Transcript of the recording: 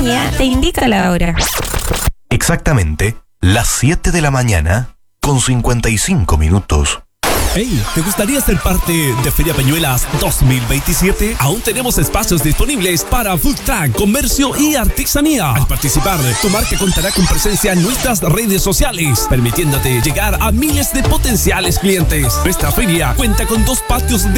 compañía te indica la hora. Exactamente las 7 de la mañana con 55 minutos. Hey, ¿te gustaría ser parte de Feria Peñuelas 2027? Aún tenemos espacios disponibles para food truck, comercio y artesanía. Al participar, tu marca contará con presencia en nuestras redes sociales, permitiéndote llegar a miles de potenciales clientes. Esta feria cuenta con 2 patios de